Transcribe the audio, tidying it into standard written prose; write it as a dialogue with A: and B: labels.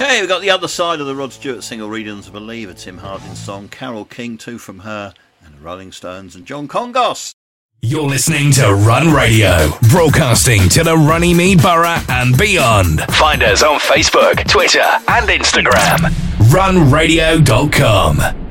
A: Okay, we've got the other side of the Rod Stewart single, Readings of a Believer, Tim Harding song, Carole King, Two from Her, and the Rolling Stones and John Kongos.
B: You're listening to Run Radio, broadcasting to the Runnymede Borough and beyond. Find us on Facebook, Twitter and Instagram. runradio.com.